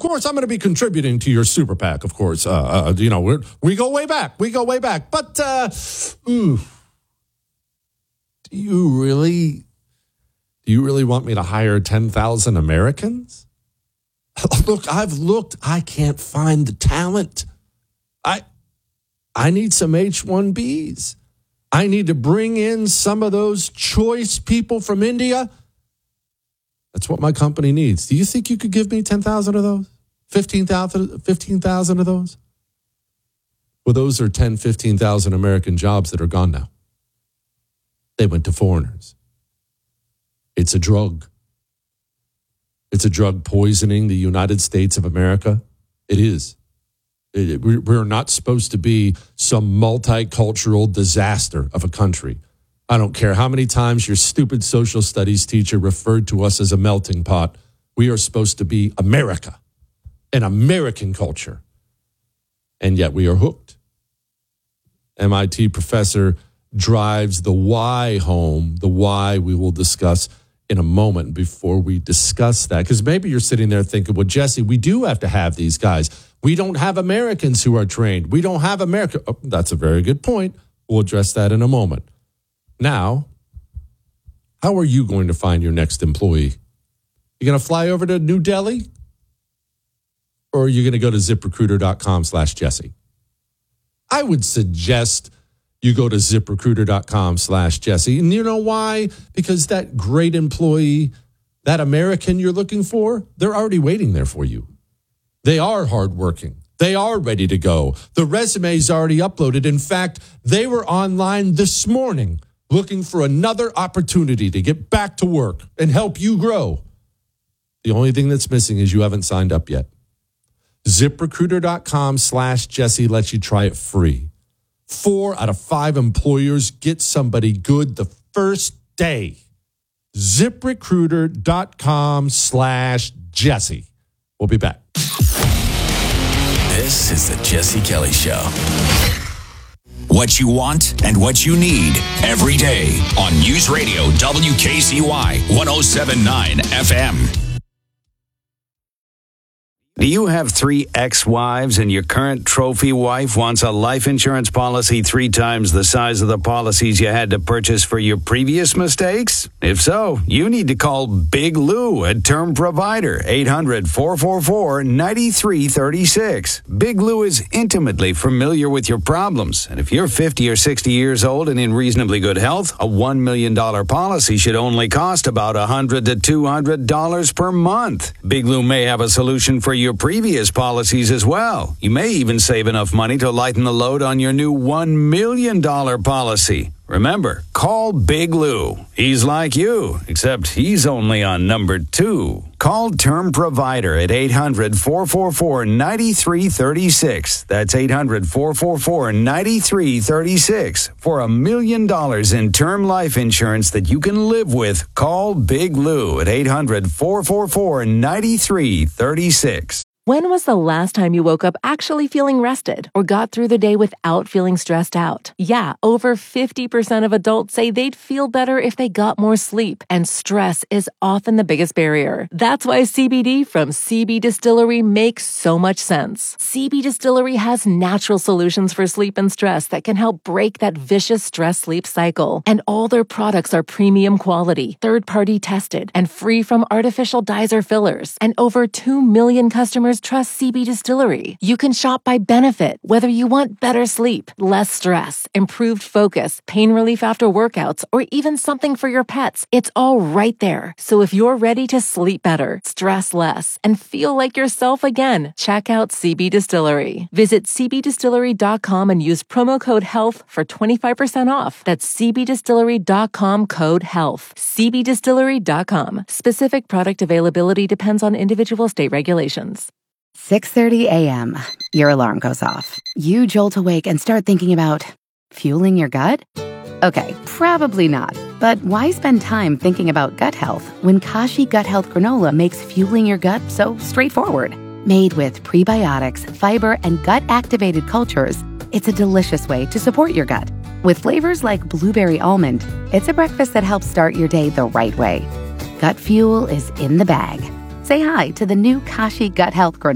course, I'm going to be contributing to your super PAC, of course. We go way back. But, do you really want me to hire 10,000 Americans? Look, I've looked. I can't find the talent. I need some H-1Bs. I need to bring in some of those choice people from India. That's what my company needs. Do you think you could give me 10,000 of those? 15,000 of those? Well, those are 10, 15,000 American jobs that are gone now. They went to foreigners. It's a drug. It's a drug poisoning the United States of America. It is. We're not supposed to be some multicultural disaster of a country. I don't care how many times your stupid social studies teacher referred to us as a melting pot. We are supposed to be America, an American culture. And yet we are hooked. MIT professor drives the why home, the why we will discuss in a moment. Before we discuss that, because maybe you're sitting there thinking, well, Jesse, we do have to have these guys. We don't have Americans who are trained. We don't have America. Oh, that's a very good point. We'll address that in a moment. Now, how are you going to find your next employee? You going to fly over to New Delhi? Or are you going to go to ZipRecruiter.com/Jesse? I would suggest you go to ZipRecruiter.com/Jesse. And you know why? Because that great employee, that American you're looking for, they're already waiting there for you. They are hardworking. They are ready to go. The resume is already uploaded. In fact, they were online this morning looking for another opportunity to get back to work and help you grow. The only thing that's missing is you haven't signed up yet. ZipRecruiter.com/Jesse lets you try it free. 4 out of 5 employers get somebody good the first day. ZipRecruiter.com/Jesse. We'll be back. This is the Jesse Kelly Show. What you want and what you need every day on News Radio WKCY 107.9 FM. Do you have 3 ex-wives and your current trophy wife wants a life insurance policy 3 times the size of the policies you had to purchase for your previous mistakes? If so, you need to call Big Lou at Term Provider, 800-444-9336. Big Lou is intimately familiar with your problems, and if you're 50 or 60 years old and in reasonably good health, a $1 million policy should only cost about $100 to $200 per month. Big Lou may have a solution for your previous policies as well. You may even save enough money to lighten the load on your new $1 million policy. Remember, call Big Lou. He's like you, except he's only on number 2. Call Term Provider at 800-444-9336. That's 800-444-9336. For $1 million in term life insurance that you can live with, call Big Lou at 800-444-9336. When was the last time you woke up actually feeling rested or got through the day without feeling stressed out? Yeah, over 50% of adults say they'd feel better if they got more sleep, and stress is often the biggest barrier. That's why CBD from CB Distillery makes so much sense. CB Distillery has natural solutions for sleep and stress that can help break that vicious stress-sleep cycle. And all their products are premium quality, third-party tested, and free from artificial dyes or fillers. And over 2 million customers trust CB Distillery. You can shop by benefit, whether you want better sleep, less stress, improved focus, pain relief after workouts, or even something for your pets. It's all right there. So if you're ready to sleep better, stress less, and feel like yourself again, check out CB Distillery. Visit cbdistillery.com and use promo code HEALTH for 25% off. That's cbdistillery.com code HEALTH. cbdistillery.com. Specific product availability depends on individual state regulations. 6:30 a.m. Your alarm goes off. You jolt awake and start thinking about fueling your gut? Okay, probably not. But why spend time thinking about gut health when Kashi Gut Health Granola makes fueling your gut so straightforward? Made with prebiotics, fiber, and gut-activated cultures, it's a delicious way to support your gut. With flavors like blueberry almond, it's a breakfast that helps start your day the right way. Gut fuel is in the bag. Say hi to the new Kashi Gut Health Granola.